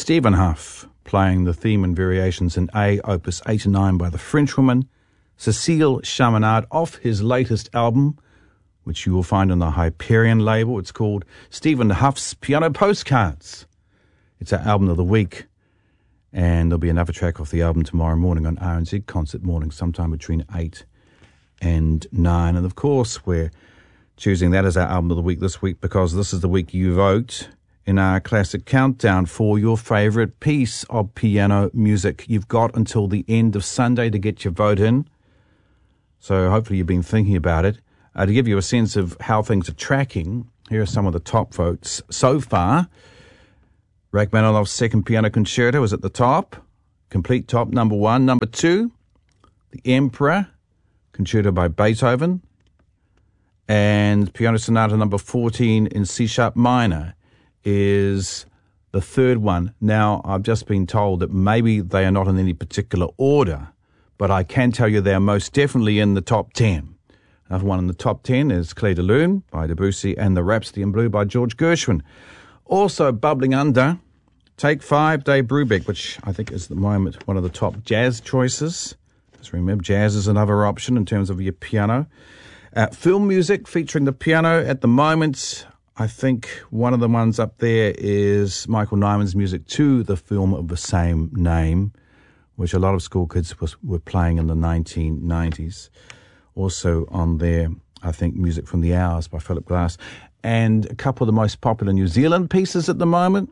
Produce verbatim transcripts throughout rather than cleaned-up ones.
Stephen Huff playing the theme and variations in A, Opus eighty-nine by the Frenchwoman, Cécile Chaminade, off his latest album, which you will find on the Hyperion label. It's called Stephen Huff's Piano Postcards. It's our album of the week, and there'll be another track off the album tomorrow morning on R N Z Concert Morning, sometime between eight and nine. And of course, we're choosing that as our album of the week this week because this is the week you vote in our classic countdown for your favourite piece of piano music. You've got until the end of Sunday to get your vote in, so hopefully you've been thinking about it. Uh, to give you a sense of how things are tracking, here are some of the top votes so far. Rachmaninoff's Second Piano Concerto is at the top, complete top, number one. Number two, The Emperor, Concerto by Beethoven, and Piano Sonata number fourteen in C-sharp minor is the third one. Now, I've just been told that maybe they are not in any particular order, but I can tell you they are most definitely in the top ten. Another one in the top ten is Clair de Lune by Debussy and the Rhapsody in Blue by George Gershwin. Also bubbling under, Take Five, Dave Brubeck, which I think is at the moment one of the top jazz choices. Just remember, jazz is another option in terms of your piano. Uh, film music featuring the piano at the moment, I think one of the ones up there is Michael Nyman's music to the film of the same name, which a lot of school kids was, were playing in the nineteen nineties. Also on there, I think Music from the Hours by Philip Glass. And a couple of the most popular New Zealand pieces at the moment,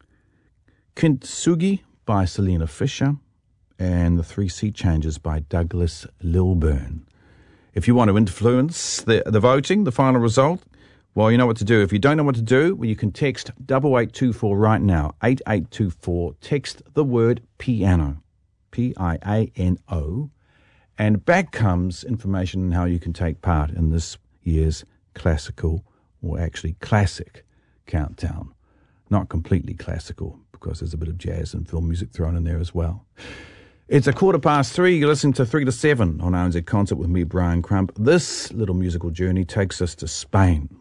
Kintsugi by Selena Fisher and The Three Sea Changes by Douglas Lilburn. If you want to influence the, the voting, the final result, well, you know what to do. If you don't know what to do, well, you can text eight eight two four right now, eight eight two four. Text the word piano, P I A N O, and back comes information on how you can take part in this year's classical, or actually classic, countdown. Not completely classical, because there's a bit of jazz and film music thrown in there as well. It's a quarter past three. You're listening to three to seven on R N Z Concert with me, Brian Crump. This little musical journey takes us to Spain.